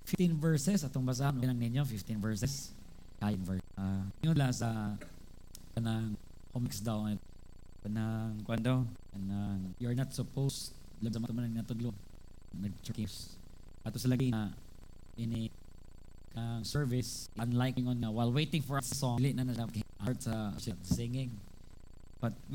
15 verses atong basahan lang ninyo 15 verses kay verse. Yun la sa kanang comics daw kanang kwando kanang you're not supposed lang sa mga natudlo nag-church ato sa lagi na ini kang service unlike on na while waiting for a song dili na heart sa singing but